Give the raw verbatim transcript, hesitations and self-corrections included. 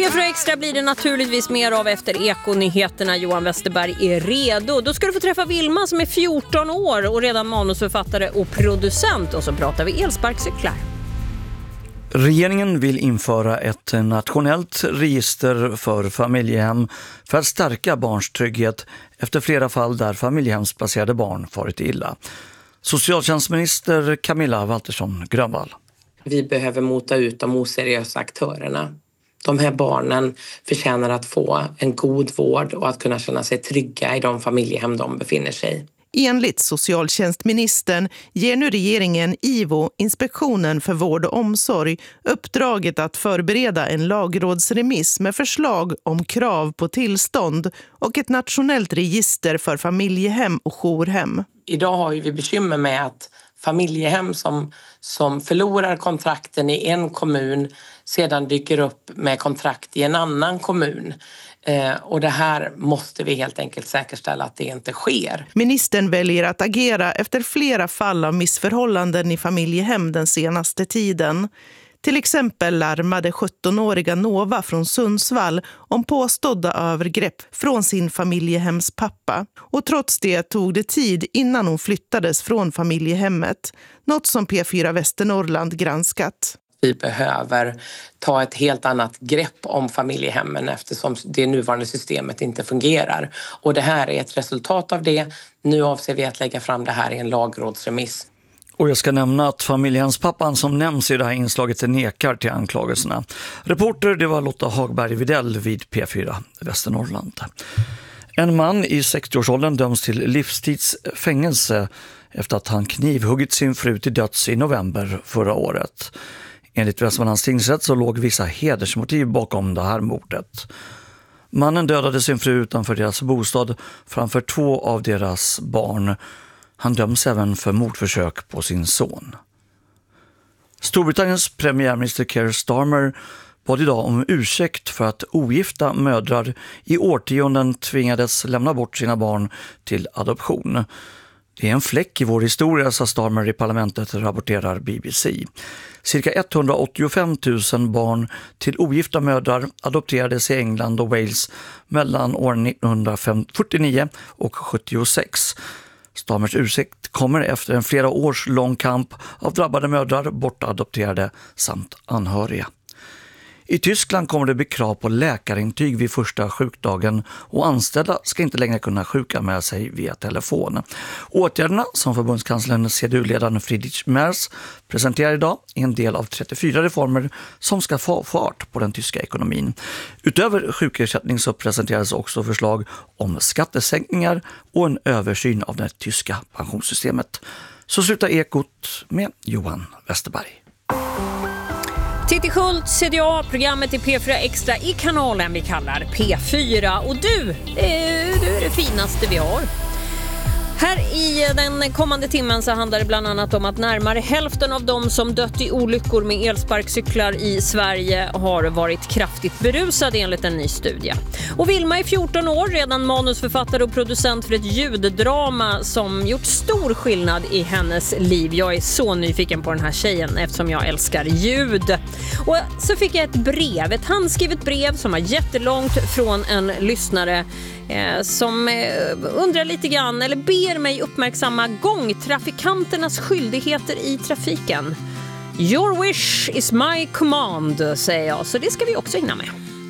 P fyra Extra blir det naturligtvis mer av efter Ekonyheterna. Johan Westerberg är redo. Då ska du få träffa Vilma som är fjorton år och redan manusförfattare och producent. Och så pratar vi elsparkcyklar. Regeringen vill införa ett nationellt register för familjehem för att stärka barns trygghet efter flera fall där familjehemsplacerade barn farit illa. Socialtjänstminister Camilla Waltersson Grönvall. Vi behöver mota ut de oseriösa aktörerna. De här barnen förtjänar att få en god vård och att kunna känna sig trygga i de familjehem de befinner sig i. Enligt socialtjänstministern ger nu regeringen I V O, Inspektionen för vård och omsorg, uppdraget att förbereda en lagrådsremiss med förslag om krav på tillstånd och ett nationellt register för familjehem och jourhem. Idag har vi bekymmer med att familjehem som, som förlorar kontrakten i en kommun sedan dyker upp med kontrakt i en annan kommun. Eh, och det här måste vi helt enkelt säkerställa att det inte sker. Ministern väljer att agera efter flera fall av missförhållanden i familjehem den senaste tiden. Till exempel larmade sjuttonåriga Nova från Sundsvall om påstådda övergrepp från sin familjehemspappa. Och trots det tog det tid innan hon flyttades från familjehemmet. Något som P fyra Västernorrland granskat. Vi behöver ta ett helt annat grepp om familjehemmen eftersom det nuvarande systemet inte fungerar. Och det här är ett resultat av det. Nu avser vi att lägga fram det här i en lagrådsremiss. Och jag ska nämna att familjehemspappan som nämns i det här inslaget nekar till anklagelserna. Reporter det var Lotta Hagberg Videll vid P fyra Västernorrland. En man i sextioårsåldern döms till livstidsfängelse efter att han knivhuggit sin fru till döds i november förra året. Enligt Västmanlands tingsrätt så låg vissa hedersmotiv bakom det här mordet. Mannen dödade sin fru utanför deras bostad framför två av deras barn. Han döms även för mordförsök på sin son. Storbritanniens premiärminister Keir Starmer bad idag om ursäkt för att ogifta mödrar i årtionden tvingades lämna bort sina barn till adoption. Det är en fläck i vår historia, sa Starmer i parlamentet, rapporterar B B C. Cirka etthundraåttiofem tusen barn till ogifta mödrar adopterades i England och Wales mellan åren nittonhundrafyrtionio och sjuttiosex. Starmers ursäkt kommer efter en flera års lång kamp av drabbade mödrar, bortadopterade samt anhöriga. I Tyskland kommer det bli krav på läkarintyg vid första sjukdagen och anställda ska inte längre kunna sjuka med sig via telefon. Åtgärderna som förbundskanslern C D U-ledaren Friedrich Merz presenterar idag är en del av trettiofyra reformer som ska få fart på den tyska ekonomin. Utöver sjukersättning så presenteras också förslag om skattesänkningar och en översyn av det tyska pensionssystemet. Så slutar Ekot med Johan Westerberg. Titti Schultz, C D A, programmet i P fyra Extra i kanalen vi kallar P fyra. Och du, det är det finaste vi har. Här i den kommande timmen så handlar det bland annat om att närmare hälften av de som dött i olyckor med elsparkcyklar i Sverige har varit kraftigt berusade enligt en ny studie. Och Vilma är fjorton år, redan manusförfattare och producent för ett ljuddrama som gjort stor skillnad i hennes liv. Jag är så nyfiken på den här tjejen eftersom jag älskar ljud. Och så fick jag ett brev, ett handskrivet brev som var jättelångt från en lyssnare eh, som eh, undrar lite grann eller ber mig uppmärksamma gångtrafikanternas skyldigheter i trafiken. Your wish is my command, säger jag, så det ska vi också hinna med.